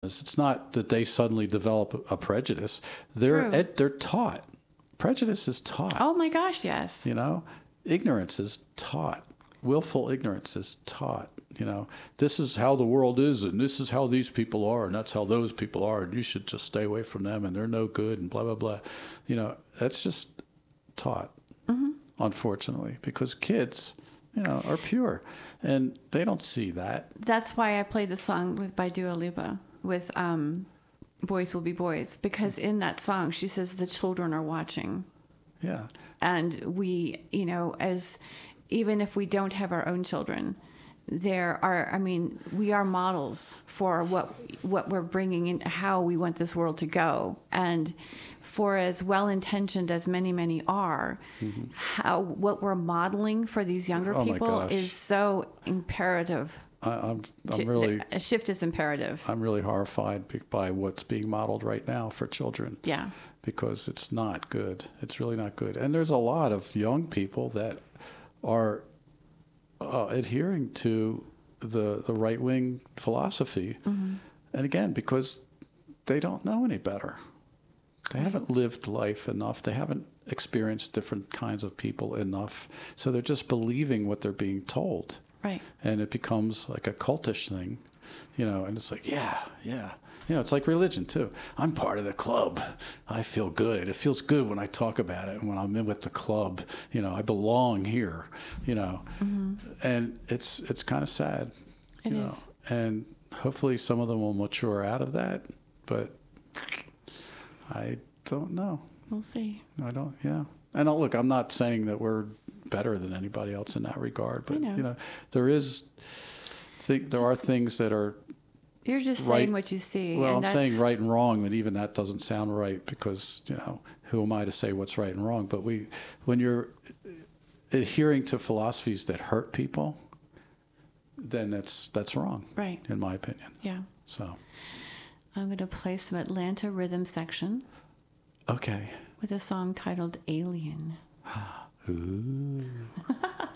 It's not that they suddenly develop a prejudice. True. They're taught. Prejudice is taught. Oh my gosh, yes. You know, ignorance is taught. Willful ignorance is taught. You know, this is how the world is, and this is how these people are, and that's how those people are, and you should just stay away from them, and they're no good, and blah, blah, blah. You know, that's just taught, unfortunately, because kids, you know, are pure, and they don't see that. That's why I played the song by Dua Lipa with Boys Will Be Boys, because in that song she says the children are watching. Yeah. And we, you know, even if we don't have our own children, we are models for what we're bringing in, how we want this world to go. And for as well-intentioned as many are, what we're modeling for these younger people is so imperative. A shift is imperative. I'm really horrified by what's being modeled right now for children. Yeah. Because it's not good. It's really not good. And there's a lot of young people that are adhering to the right-wing philosophy. And again, because they don't know any better. They haven't lived life enough. They haven't experienced different kinds of people enough. So they're just believing what they're being told. Right. And it becomes like a cultish thing, you know, and it's like, yeah. You know, it's like religion, too. I'm part of the club. I feel good. It feels good when I talk about it. And when I'm in with the club, you know, I belong here, you know. And it's kind of sad. It is. And hopefully some of them will mature out of that. But I don't know. We'll see. Yeah. And look, I'm not saying that we're better than anybody else in that regard. But, you know, there are things that are... You're just right. saying what you see. Well, I'm saying right and wrong, but even that doesn't sound right because, you know, who am I to say what's right and wrong? But when you're adhering to philosophies that hurt people, then that's wrong, right? In my opinion. Yeah. So I'm going to play some Atlanta rhythm section. Okay. With a song titled Alien. Ooh.